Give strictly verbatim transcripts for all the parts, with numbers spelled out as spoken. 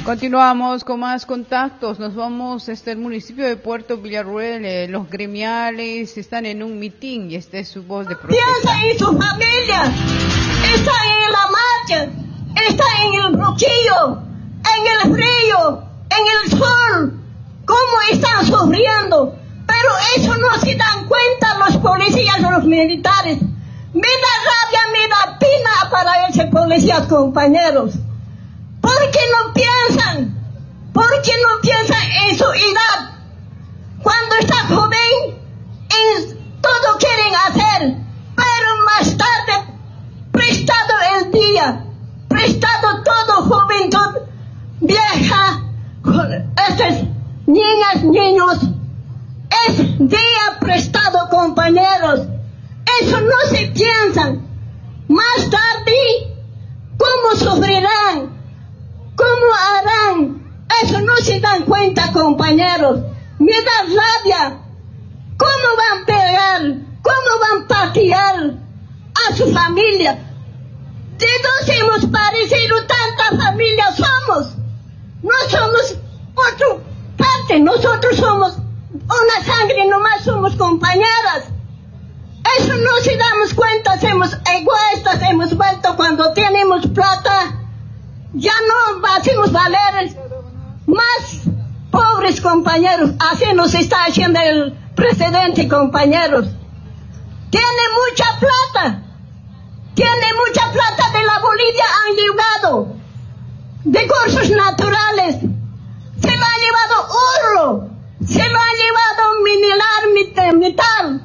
Continuamos con más contactos. Nos vamos hasta el municipio de Puerto Villarruel. Eh, los gremiales están en un mitin y esta es su voz de protesta. Piensa en su familia. Está en la marcha. Está en el bloqueo. En el frío. En el sol. Cómo están sufriendo. Pero eso no se dan cuenta los policías o los militares. Me da rabia, me da pena para esos policías, compañeros. ¿Por qué no piensan? ¿Por qué no piensan en su edad? Cuando está joven, en todo quieren hacer, pero más tarde, prestado el día, prestado todo juventud, vieja, estas niñas, niños, es día prestado, compañeros. Eso no se piensan. Más tarde, ¿cómo sufrirán? ¿Cómo harán? Eso no se dan cuenta, compañeros. Me da rabia. ¿Cómo van a pegar? ¿Cómo van a patear a su familia? ¿De dónde hemos parecido? Tanta familia somos. No somos otra parte. Nosotros somos una sangre, nomás somos compañeras. Eso no se damos cuenta. Somos egoístas. Hemos vuelto cuando tenemos plata. Ya no hacemos valer más pobres, compañeros. Así nos está haciendo el presidente, compañeros. Tiene mucha plata. Tiene mucha plata de la Bolivia han llevado. De cursos naturales. Se lo ha llevado oro. Se lo ha llevado mineral, metal.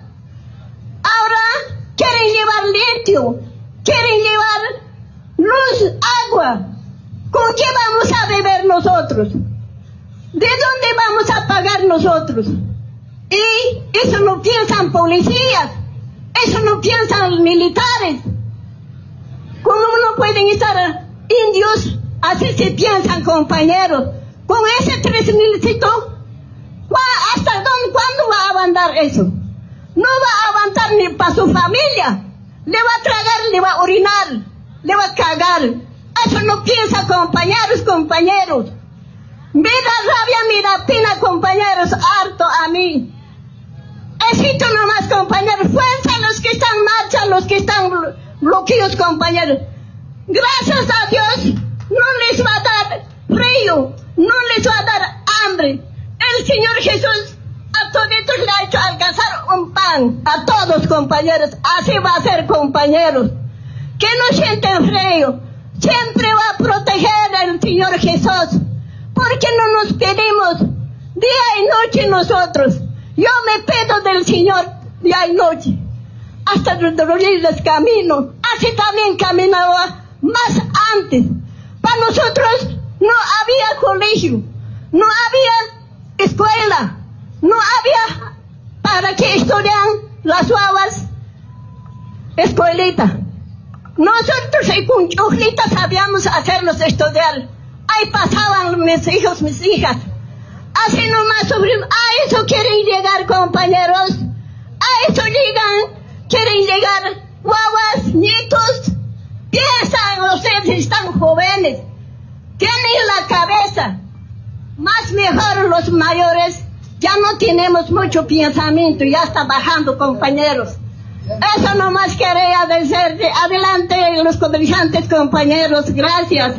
Ahora quieren llevar litio. Quieren llevar luz, agua. ¿Con qué vamos a beber nosotros? ¿De dónde vamos a pagar nosotros? Y eso no piensan policías, eso no piensan militares. ¿Cómo no pueden estar indios? Así se piensan, compañeros. Con ese tres milcitos, ¿hasta dónde, cuándo va a aguantar eso? No va a aguantar ni para su familia. Le va a tragar, le va a orinar, le va a cagar. Eso no piensa, compañeros, compañeros. Me da rabia, me da pena, compañeros, harto a mí. Esito nomás, compañeros, fuerza los que están en marcha, los que están bloqueados, compañeros. Gracias a Dios, no les va a dar frío, no les va a dar hambre. El Señor Jesús a toditos le ha hecho alcanzar un pan, a todos, compañeros. Así va a ser, compañeros. Que no sienten frío. Siempre va a proteger el Señor Jesús. ¿Por qué no nos pedimos día y noche nosotros? Yo me pido del Señor día y noche. Hasta los caminos. Así también caminaba más antes. Para nosotros no había colegio. No había escuela. No había para que estudian las guaguas escuelita. Nosotros en Cunchujlita sabíamos hacerlos estudiar. Ahí pasaban mis hijos, mis hijas. Así nomás sufrimos. A eso quieren llegar, compañeros. A eso llegan. Quieren llegar guaguas, nietos. Piensan, ustedes están jóvenes. Tienen la cabeza. Más mejor los mayores. Ya no tenemos mucho pensamiento. Ya está bajando, compañeros. Eso nomás quería decir. Adelante los cobrizantes, compañeros. Gracias.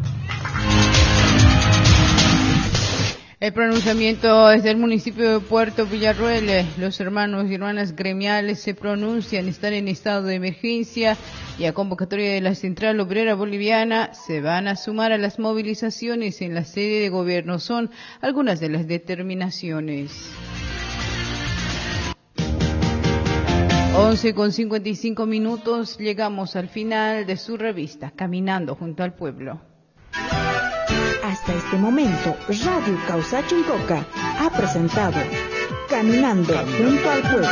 El pronunciamiento desde el municipio de Puerto Villarruel. Los hermanos y hermanas gremiales se pronuncian, están en estado de emergencia y a convocatoria de la Central Obrera Boliviana se van a sumar a las movilizaciones en la sede de gobierno. Son algunas de las determinaciones. once con cincuenta y cinco minutos, llegamos al final de su revista, Caminando junto al Pueblo. Hasta este momento, Radio Causa Chincoca ha presentado Caminando junto al Pueblo.